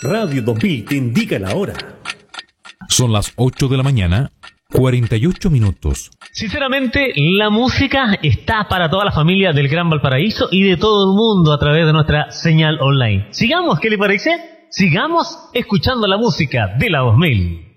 Radio 2000 te indica la hora. Son las 8 de la mañana, 48 minutos. Sinceramente, la música está para toda la familia del Gran Valparaíso y de todo el mundo a través de nuestra señal online. Sigamos, ¿qué le parece? Sigamos escuchando la música de la 2000.